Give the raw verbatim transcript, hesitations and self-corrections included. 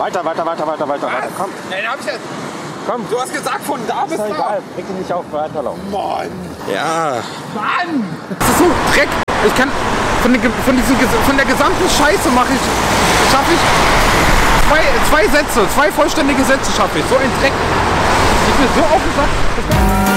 Weiter, weiter, weiter, weiter, weiter, weiter. Komm. Nein, hab ich jetzt. Komm. Du hast gesagt, von da bis Ist da. doch egal. Reg dich nicht auf, weiterlaufen. Mann. Ja. Mann. Das ist so Dreck. Ich kann von, den, von, diesem, von der gesamten Scheiße mache ich, schaffe ich zwei, zwei Sätze, zwei vollständige Sätze schaffe ich. So ein Dreck. Ich bin so aufgesagt.